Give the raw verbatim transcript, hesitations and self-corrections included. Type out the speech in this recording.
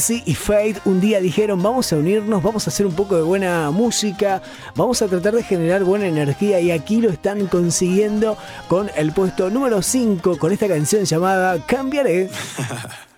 Sí, y Fate un día dijeron, vamos a unirnos, vamos a hacer un poco de buena música, vamos a tratar de generar buena energía, y aquí lo están consiguiendo con el puesto número cinco, con esta canción llamada Cambiaré.